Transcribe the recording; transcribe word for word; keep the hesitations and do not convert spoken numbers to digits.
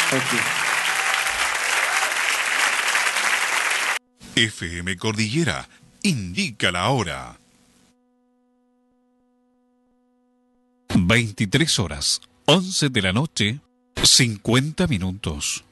Ok. F M Cordillera indica la hora. veintitrés horas, once de la noche, cincuenta minutos.